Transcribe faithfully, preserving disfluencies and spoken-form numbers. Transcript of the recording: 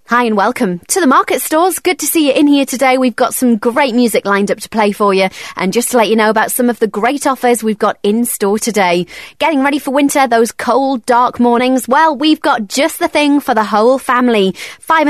Hi and welcome to the Market Stores. Good to see you in here today. We've got some great music lined up to play for you. And just to let you know about some of the great offers we've got in store today. Getting ready for winter, those cold, dark mornings? Well, we've got just the thing for the whole family. Five